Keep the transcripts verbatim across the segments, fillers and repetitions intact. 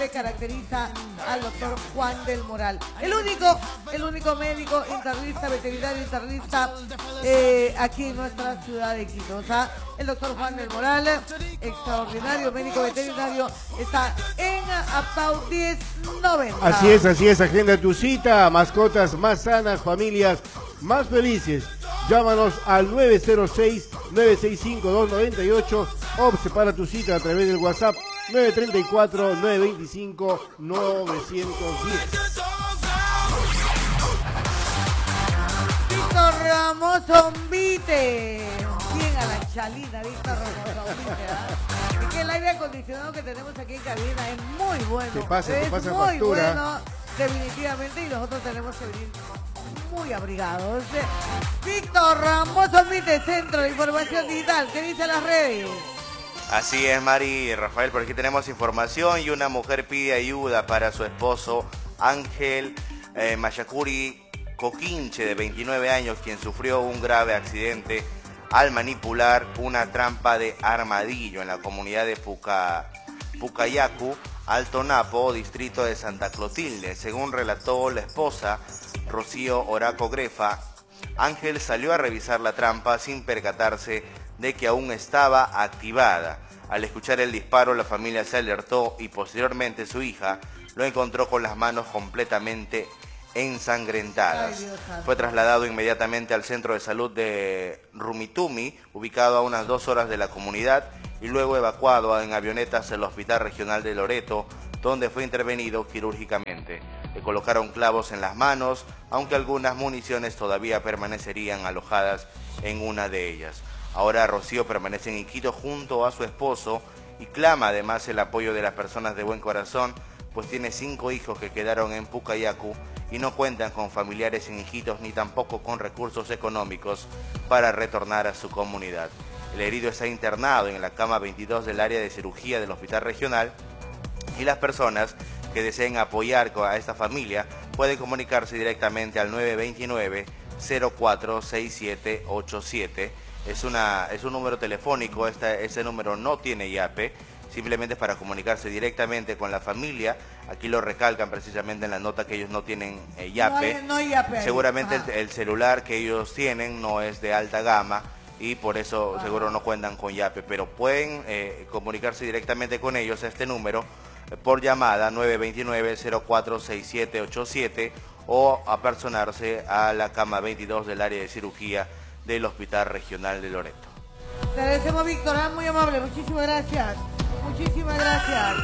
le caracteriza al doctor Juan del Moral. El único, el único médico internista, veterinario internista eh, aquí en nuestra ciudad de Quito. O sea, el doctor Juan del Moral, extraordinario médico veterinario, está en Apau diez noventa. Así es, así es, agenda tu cita, mascotas más sanas, familias más felices. Llámanos al nueve cero seis, nueve seis cinco, dos nueve ocho o separa tu cita a través del WhatsApp nueve tres cuatro, nueve dos cinco, nueve uno cero. Víctor Ramos Zombite. Bien a la chalina, Víctor Ramos Zombite. ¿eh? Es que el aire acondicionado que tenemos aquí en cabina es muy bueno. Te pasa, es te pasa muy factura. bueno, definitivamente, y nosotros tenemos que venir muy abrigados. Víctor Ramos Zombite, Centro de Información Digital. ¿Qué dicen las redes? Así es, Mari y Rafael, por aquí tenemos información y una mujer pide ayuda para su esposo Ángel eh, Machacuri Coquinche, de veintinueve años, quien sufrió un grave accidente al manipular una trampa de armadillo en la comunidad de Puca, Pucayacu, Alto Napo, distrito de Santa Clotilde. Según relató la esposa, Rocío Oraco Grefa, Ángel salió a revisar la trampa sin percatarse de que aún estaba activada. Al escuchar el disparo, la familia se alertó y posteriormente su hija lo encontró con las manos completamente ensangrentadas. Ay, Dios santo. Fue trasladado inmediatamente al centro de salud de Rumitumi, ubicado a unas dos horas de la comunidad, y luego evacuado en avionetas al Hospital Regional de Loreto, donde fue intervenido quirúrgicamente. Le colocaron clavos en las manos, aunque algunas municiones todavía permanecerían alojadas en una de ellas. Ahora Rocío permanece en Iquito junto a su esposo y clama además el apoyo de las personas de buen corazón, pues tiene cinco hijos que quedaron en Pucayacu y no cuentan con familiares en Iquitos ni tampoco con recursos económicos para retornar a su comunidad. El herido está internado en la cama veintidós del área de cirugía del Hospital Regional, y las personas que deseen apoyar a esta familia pueden comunicarse directamente al nueve dos nueve, cero cuatro seis siete ocho siete. Es, una, es un número telefónico, este, este número no tiene yape, simplemente es para comunicarse directamente con la familia. Aquí lo recalcan precisamente en la nota que ellos no tienen eh, yape. No hay, no hay yape ahí. Seguramente el, Ajá. el celular que ellos tienen no es de alta gama y por eso Ajá. seguro no cuentan con yape, pero pueden eh, comunicarse directamente con ellos a este número eh, por llamada nueve dos nueve, cero cuatro seis siete ocho siete o apersonarse a la cama veintidós del área de cirugía del Hospital Regional de Loreto. Te agradecemos, Víctor, ah, muy amable, muchísimas gracias. Muchísimas gracias.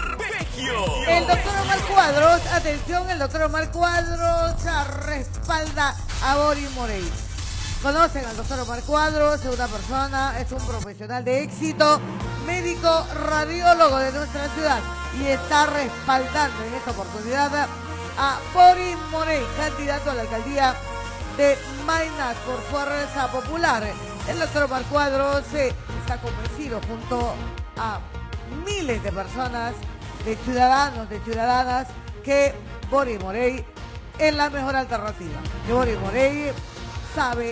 El doctor Omar Cuadros, atención, el doctor Omar Cuadros respalda a Boris Morey. Conocen al doctor Omar Cuadros, es una persona, es un profesional de éxito, médico radiólogo de nuestra ciudad, y está respaldando en esta oportunidad a Boris Morey, candidato a la alcaldía de Maynas por Fuerza Popular. El doctor Omar Cuadros eh, está convencido junto a miles de personas, de ciudadanos, de ciudadanas, que Boris Morey es la mejor alternativa. Que Boris Morey sabe,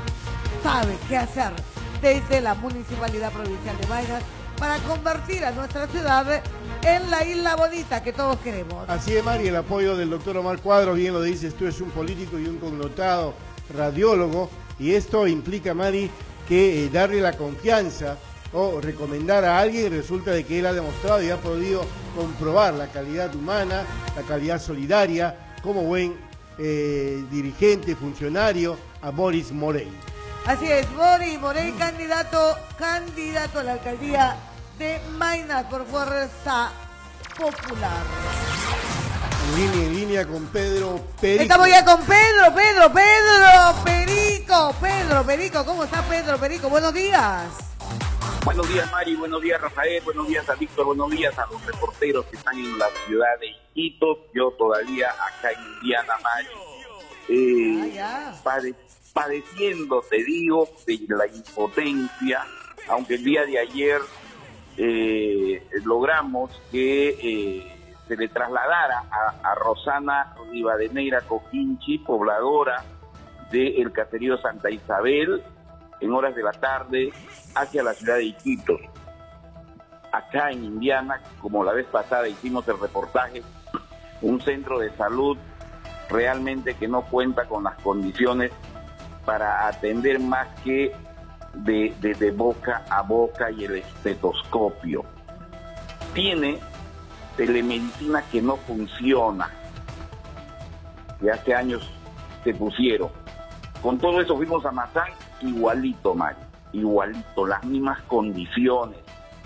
sabe qué hacer desde la Municipalidad Provincial de Maynas para convertir a nuestra ciudad en la isla bonita que todos queremos. Así es, Mari, el apoyo del doctor Omar Cuadros, bien lo dices tú, es un político y un connotado radiólogo, y esto implica, Mari, que eh, darle la confianza o recomendar a alguien, resulta de que él ha demostrado y ha podido comprobar la calidad humana, la calidad solidaria, como buen eh, dirigente, funcionario, a Boris Morey. Así es, Boris Morey, candidato, candidato a la alcaldía de Maynas por Fuerza Popular. En línea, en línea con Pedro Perico. Estamos ya con Pedro, Pedro, Pedro Perico, Pedro Perico, ¿cómo está Pedro Perico? Buenos días. Buenos días, Mari, buenos días, Rafael, buenos días a Víctor, buenos días a los reporteros que están en la ciudad de Iquitos, yo todavía acá en Indiana, Mari, eh, Ah, ya. pade padeciendo, te digo, de la impotencia, aunque el día de ayer eh, logramos que eh, se le trasladara a, a Rosana Rivadeneira Coquinchi, pobladora del caserío Santa Isabel, en horas de la tarde, hacia la ciudad de Iquitos. acá en Indiana, como la vez pasada hicimos el reportaje, un centro de salud realmente que no cuenta con las condiciones para atender más que de, de, de boca a boca y el estetoscopio. Tiene telemedicina que no funciona, que hace años se pusieron. Con todo eso fuimos a Mazán, igualito, Mario, igualito, las mismas condiciones.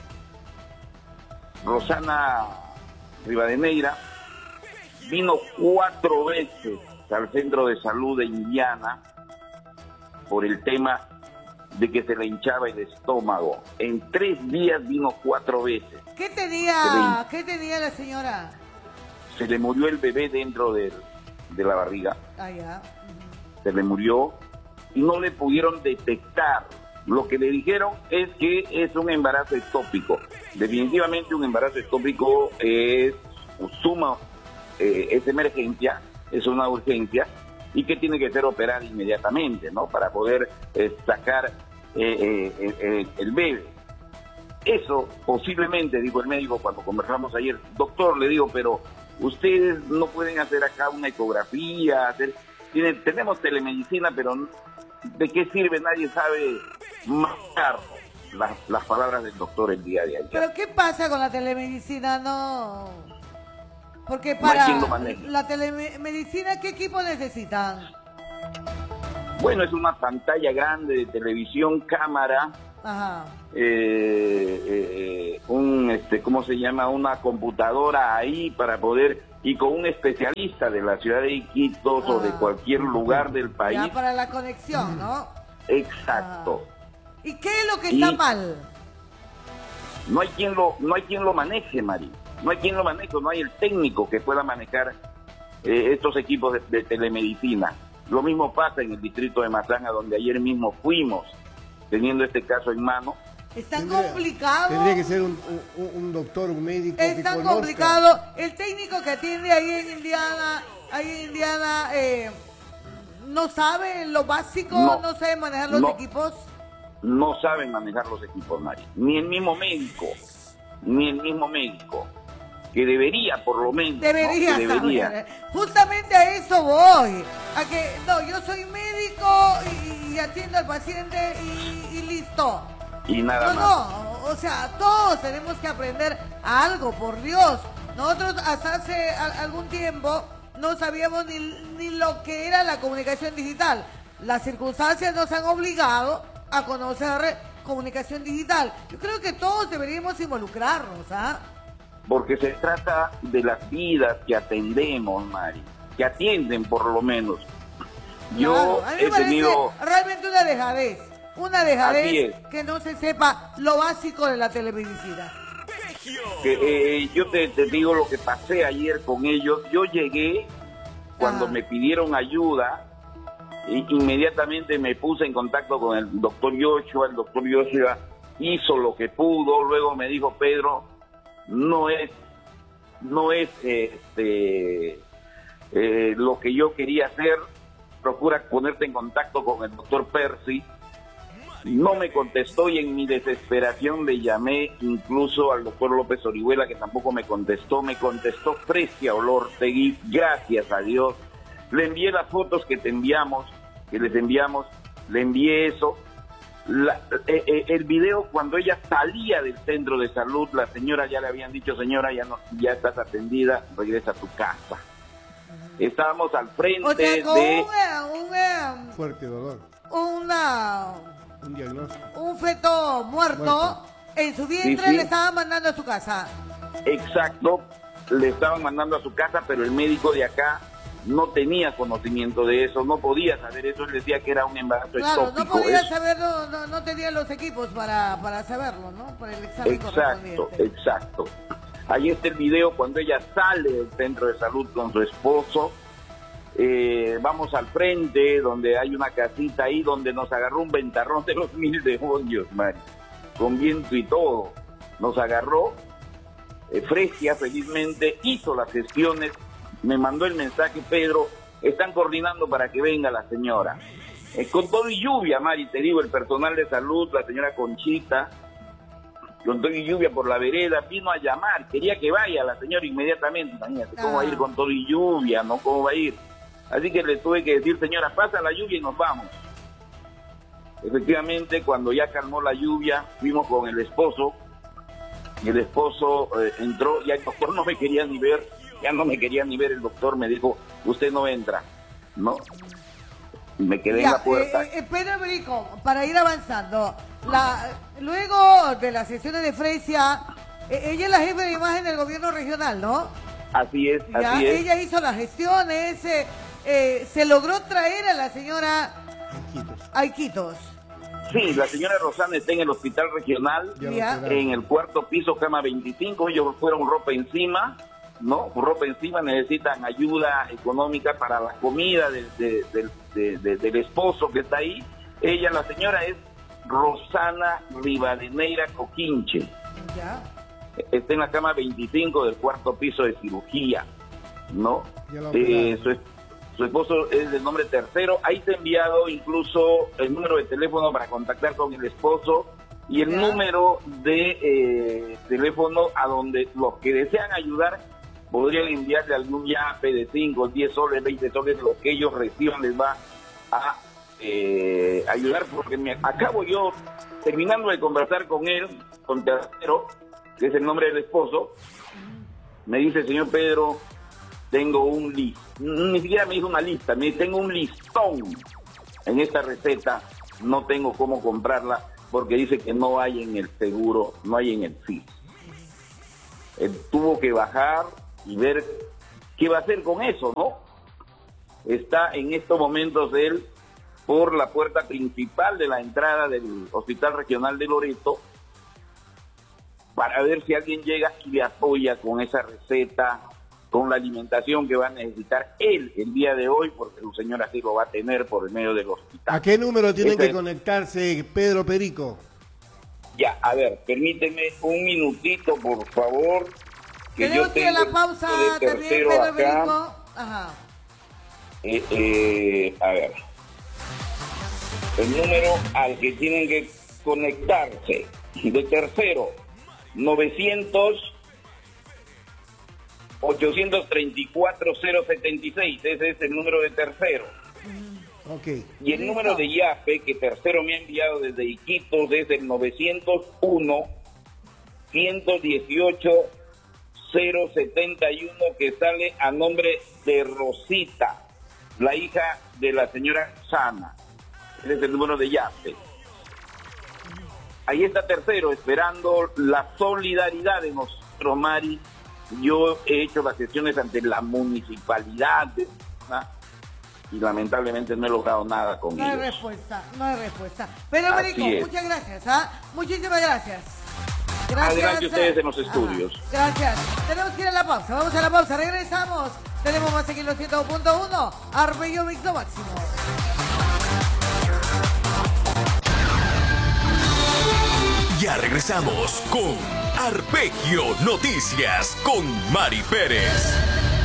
Rosana Rivadeneira vino cuatro veces al centro de salud de Indiana por el tema de que se le hinchaba el estómago. En tres días vino cuatro veces. ¿Qué tenía, ¿qué tenía la señora? Se le murió el bebé dentro de, de la barriga. Ah, ya. Se le murió y no le pudieron detectar. Lo que le dijeron es que es un embarazo ectópico. Definitivamente un embarazo ectópico es suma, eh, es emergencia, es una urgencia y que tiene que ser operada inmediatamente, ¿no? Para poder eh, sacar eh, eh, eh, el bebé. Eso posiblemente, dijo el médico cuando conversamos ayer, doctor, le digo, pero ustedes no pueden hacer acá una ecografía, hacer... Tiene, tenemos telemedicina, pero ¿de qué sirve? Nadie sabe marcar las, las palabras del doctor el día de ayer. ¿Pero qué pasa con la telemedicina? No... Porque No hay para quien lo maneje. la telemedicina, ¿qué equipo necesitan? Bueno, es una pantalla grande de televisión, cámara, Ajá. eh, eh, un, este, ¿cómo se llama? Una computadora ahí para poder, y con un especialista de la ciudad de Iquitos o de cualquier lugar del país. Ya para la conexión, ¿no? Exacto. Ajá. ¿Y qué es lo que está Y mal? No hay quien lo, no hay quien lo maneje, Mari. No hay quien lo maneje, no hay el técnico que pueda manejar eh, estos equipos de, de telemedicina. Lo mismo pasa en el distrito de Mazán, a donde ayer mismo fuimos, teniendo este caso en mano. Es tan Tendría- complicado. Tendría que ser un, un- un doctor, un médico Es que tan conozca. complicado. El técnico que atiende ahí en Indiana, ahí en Indiana, eh, no sabe lo básico, no, No, sabe manejar los no. equipos. No saben manejar los equipos, Mari. Ni el mismo médico, ni el mismo médico, que debería por lo menos. ¿no? Debería, Que debería. saber. Justamente a eso voy. A que, no, yo soy médico y, y atiendo al paciente y, y listo. Y nada No, más. no, o sea, todos tenemos que aprender algo, por Dios. Nosotros hasta hace a- algún tiempo no sabíamos ni, ni lo que era la comunicación digital. Las circunstancias nos han obligado a conocer comunicación digital. Yo creo que todos deberíamos involucrarnos, ¿ah? Porque se trata de las vidas que atendemos, Mari, que atienden por lo menos. Yo Claro, a mí me he parece tenido, realmente una dejadez, una Así dejadez es. que no se sepa lo básico de la telemedicina. que, eh, yo te, te digo lo que pasé ayer con ellos. Yo llegué cuando Ajá. me pidieron ayuda, y inmediatamente me puse en contacto con el doctor Yoshua. El doctor Yoshua hizo lo que pudo. Luego me dijo, Pedro, no es, no es este, eh, lo que yo quería hacer. Procura ponerte en contacto con el doctor Percy. No me contestó y en mi desesperación le llamé incluso al doctor López Orihuela, que tampoco me contestó. Me contestó Fresia Olortegui, gracias a Dios. Le envié las fotos que te enviamos, que les enviamos, le envié eso. La- eh, eh, el video cuando ella salía del centro de salud, la señora ya le habían dicho, señora, ya no, ya estás atendida, regresa a tu casa. Estábamos al frente O sea, con de... un, un, um, Fuerte dolor, una, un diagnóstico. un feto muerto, Muerto. en su vientre Sí, sí. le estaban mandando a su casa. Exacto, le estaban mandando a su casa, pero el médico de acá no tenía conocimiento de eso, no podía saber eso. Él decía que era un embarazo Claro, no ectópico. podía Es- saberlo, no, no tenía los equipos para, para saberlo, ¿no? Para el examen Exacto, correspondiente. exacto. Ahí está el video cuando ella sale del centro de salud con su esposo. Eh, vamos al frente, donde hay una casita ahí, donde nos agarró un ventarrón de los mil demonios, Mari, con viento y todo. Nos agarró. Eh, Fresia felizmente hizo las gestiones, me mandó el mensaje, Pedro, están coordinando para que venga la señora. Eh, con todo y lluvia, Mari, te digo, el personal de salud, la señora Conchita, con todo y lluvia por la vereda, vino a llamar, quería que vaya la señora inmediatamente, imagínate, ¿cómo va a ir con todo y lluvia? ¿No? ¿Cómo va a ir? Así que le tuve que decir, señora, pasa la lluvia y nos vamos. Efectivamente, cuando ya calmó la lluvia, fuimos con el esposo, y el esposo eh, entró, y el doctor no me quería ni ver, ya no me quería ni ver, el doctor me dijo, usted no entra, ¿no? Y me quedé ya, en la puerta. Eh, eh, Pedro Perico, para ir avanzando, la, luego de las sesiones de Fresia, eh, ella es la jefe de imagen del gobierno regional, ¿no? Así es, ya, así es. Ella hizo las gestiones, eh, eh, se logró traer a la señora Aiquitos. Sí, la señora Rosana está en el hospital regional, ya. en el cuarto piso, cama veinticinco, ellos fueron ropa encima, ¿no? Ropa encima, necesitan ayuda económica para la comida de, de, de, de, de, del esposo que está ahí. Ella, la señora es Rosana Rivadeneira Coquinche. Ya. Está en la cama veinticinco del cuarto piso de cirugía, ¿no? Eh, su, su esposo es del nombre Tercero. Ahí te he enviado incluso el número de teléfono para contactar con el esposo y el ya. número de eh, teléfono a donde los que desean ayudar podrían enviarle algún yape de cinco, diez soles, veinte soles, lo que ellos reciban les va a eh, ayudar, porque me acabo yo terminando de conversar con él, con Tercero, que es el nombre del esposo. Me dice, señor Pedro, tengo un list, ni siquiera me hizo una lista, me dice, tengo un listón en esta receta, no tengo cómo comprarla porque dice que no hay en el seguro, no hay en el S I S. Él tuvo que bajar y ver qué va a hacer con eso, ¿no? Está en estos momentos él por la puerta principal de la entrada del Hospital Regional de Loreto para ver si alguien llega y le apoya con esa receta, con la alimentación que va a necesitar él el día de hoy, porque su señora sí lo va a tener por el medio del hospital. ¿A qué número tienen Ese... que conectarse, Pedro Perico? Ya, a ver, permíteme un minutito, por favor. Que Tenemos yo que ir a la pausa también, Pedro Perico. Ajá. Eh, eh, a ver. El número al que tienen que conectarse, de Tercero, novecientos, ochocientos treinta y cuatro, cero setenta y seis, ese es el número de Tercero. Okay. Y el Listo. número de YAPE que Tercero me ha enviado desde Iquitos es el novecientos uno, ciento dieciocho, cero setenta y uno, que sale a nombre de Rosita, la hija de la señora Sana. Ese es el número de YAPE. Ahí está Tercero, esperando la solidaridad de nosotros, Mari. Yo he hecho las gestiones ante la municipalidad de Sana y lamentablemente no he logrado nada con no ellos. No hay respuesta, no hay respuesta. Pero, Perico, muchas gracias, ¿ah? Muchísimas gracias. Gracias. Adelante ustedes en los estudios. Ajá. Gracias. Tenemos que ir a la pausa, vamos a la pausa, regresamos. Tenemos más aquí en los ciento punto uno, Arpegio Mix lo máximo. Ya regresamos con Arpegio Noticias con Mari Pérez.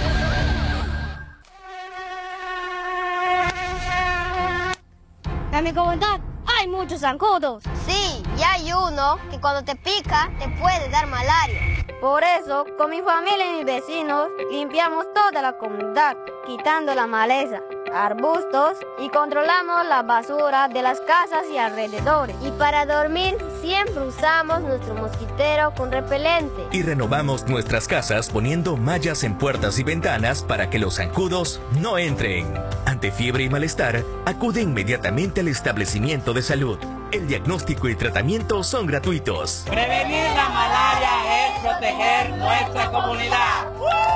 En mi comunidad hay muchos zancudos. Sí, y hay uno que cuando te pica te puede dar malaria. Por eso, con mi familia y mis vecinos, limpiamos toda la comunidad, quitando la maleza, arbustos y controlamos la basura de las casas y alrededores. Y para dormir siempre usamos nuestro mosquitero con repelente. Y renovamos nuestras casas poniendo mallas en puertas y ventanas para que los zancudos no entren. Ante fiebre y malestar, acude inmediatamente al establecimiento de salud. El diagnóstico y tratamiento son gratuitos. Prevenir la malaria es proteger nuestra comunidad.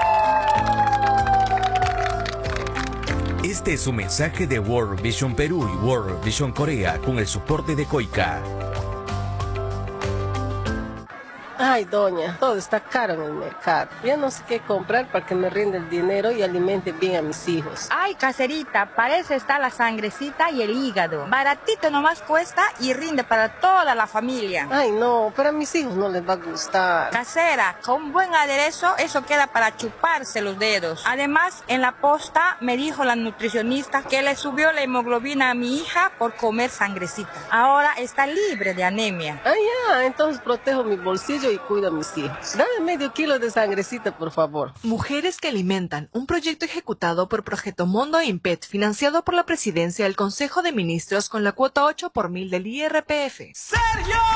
Este es un mensaje de World Vision Perú y World Vision Corea con el soporte de COICA. Ay, doña, todo está caro en el mercado. Ya no sé qué comprar para que me rinda el dinero y alimente bien a mis hijos. Ay, caserita, para eso está la sangrecita y el hígado. Baratito nomás cuesta y rinde para toda la familia. Ay, no, pero a mis hijos no les va a gustar. Casera, con buen aderezo, eso queda para chuparse los dedos. Además, en la posta me dijo la nutricionista que le subió la hemoglobina a mi hija por comer sangrecita. Ahora está libre de anemia. Ah, ya, entonces protejo mi bolsillo y cuido a mis hijos. Dame medio kilo de sangrecita, por favor. Mujeres que alimentan, un proyecto ejecutado por Proyecto Mundo e IMPET, financiado por la Presidencia del Consejo de Ministros con la cuota ocho por mil del I R P F. ¡Sergio!